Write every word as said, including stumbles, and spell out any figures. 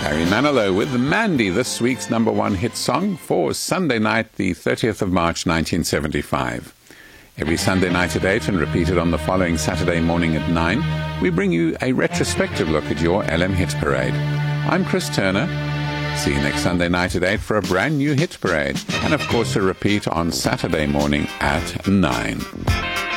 Barry Manilow with Mandy, this week's number one hit song for Sunday night, the thirtieth of March, nineteen seventy-five. Every Sunday night at eight and repeated on the following Saturday morning at nine, we bring you a retrospective look at your L M Hit Parade. I'm Chris Turner. See you next Sunday night at eight for a brand new hit parade. And of course a repeat on Saturday morning at nine.